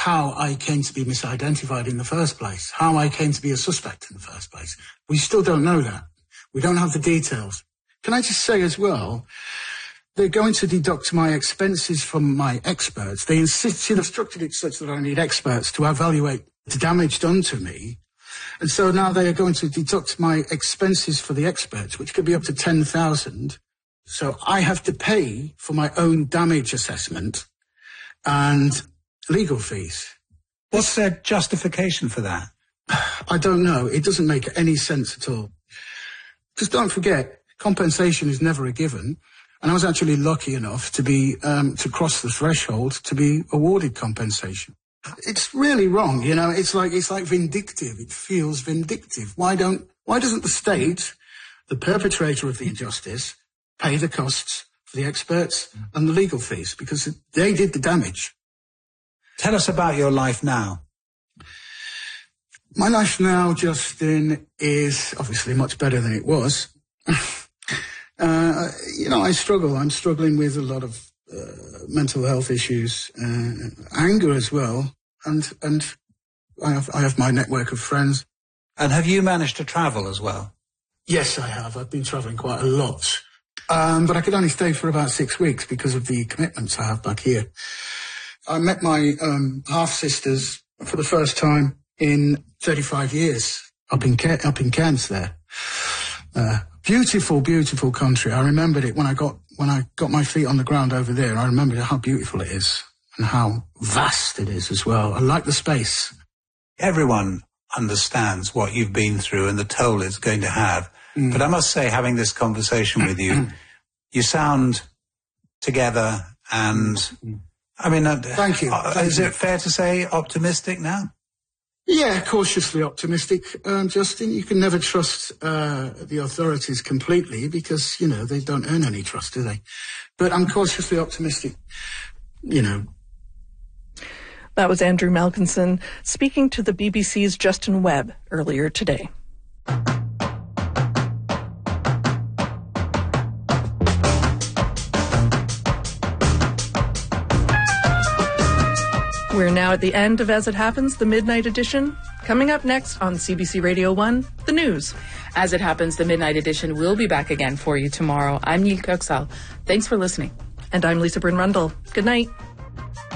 how I came to be misidentified in the first place, how I came to be a suspect in the first place. We still don't know that. We don't have the details. Can I just say as well, they're going to deduct my expenses from my experts. They insisted, have structured it such that I need experts to evaluate the damage done to me. And so now they are going to deduct my expenses for the experts, which could be up to 10,000. So I have to pay for my own damage assessment and legal fees. What's their justification for that? I don't know. It doesn't make any sense at all. Because don't forget, compensation is never a given. And I was actually lucky enough to be, to cross the threshold to be awarded compensation. It's really wrong, you know, it's like vindictive. It feels vindictive. Why doesn't the state, the perpetrator of the injustice, pay the costs for the experts and the legal fees? Because they did the damage. Tell us about your life now. My life now, Justin, is obviously much better than it was. You know, I struggle. I'm struggling with a lot of mental health issues, anger as well, and I have my network of friends. And have you managed to travel as well? Yes, I have. I've been travelling quite a lot, but I could only stay for about 6 weeks because of the commitments I have back here. I met my half-sisters for the first time in 35 years up in Cairns there. Beautiful, beautiful country. I remembered it when I got my feet on the ground over there. I remembered how beautiful it is and how vast it is as well. I like the space. Everyone understands what you've been through and the toll it's going to have. But I must say, having this conversation with you, you sound together and, I mean, thank you. Is it fair to say optimistic now? Yeah, cautiously optimistic, Justin. You can never trust the authorities completely because, you know, they don't earn any trust, do they? But I'm cautiously optimistic, you know. That was Andrew Malkinson speaking to the BBC's Justin Webb earlier today. We're now at the end of As It Happens, the Midnight Edition. Coming up next on CBC Radio 1, the news. As It Happens, the Midnight Edition will be back again for you tomorrow. I'm Neil Kirksall. Thanks for listening. And I'm Lisa Bryn Rundle. Good night.